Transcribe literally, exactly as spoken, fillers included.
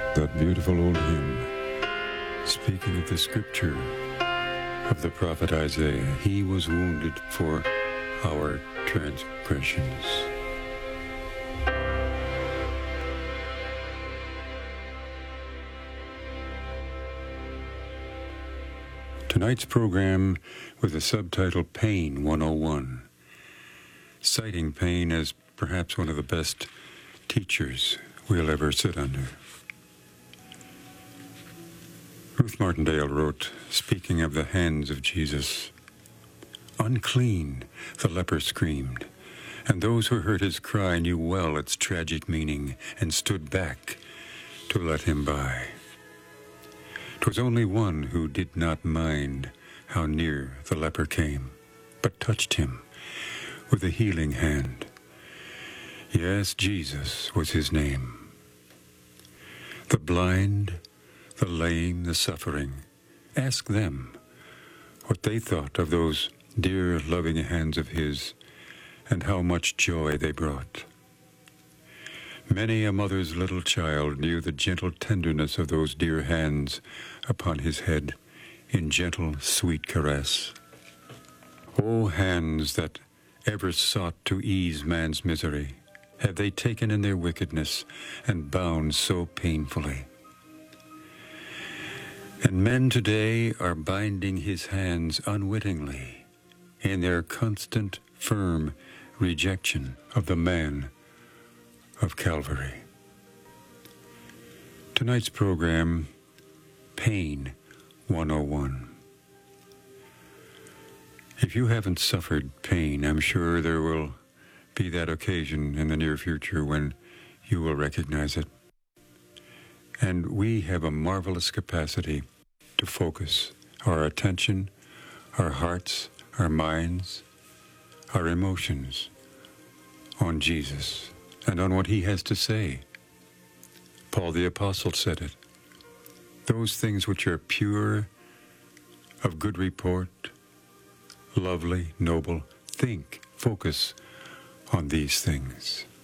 That beautiful old hymn, speaking of the scripture of the prophet Isaiah, he was wounded for our transgressions. Tonight's program with the subtitle Pain one oh one, citing pain as perhaps one of the best teachers we'll ever sit under. Ruth Martindale wrote, speaking of the hands of Jesus, "Unclean," the leper screamed, and those who heard his cry knew well its tragic meaning and stood back to let him by. 'Twas only one who did not mind how near the leper came, but touched him with a healing hand. Yes, Jesus was his name. The blind, the lame, the suffering, ask them what they thought of those dear, loving hands of his, and how much joy they brought. Many a mother's little child knew the gentle tenderness of those dear hands upon his head in gentle, sweet caress. O hands that ever sought to ease man's misery, have they taken in their wickedness and bound so painfully? And men today are binding his hands unwittingly in their constant, firm rejection of the man of Calvary. Tonight's program, Pain one oh one. If you haven't suffered pain, I'm sure there will be that occasion in the near future when you will recognize it. And we have a marvelous capacity to focus our attention, our hearts, our minds, our emotions on Jesus and on what he has to say. Paul the Apostle said it. Those things which are pure, of good report, lovely, noble, think, focus on these things.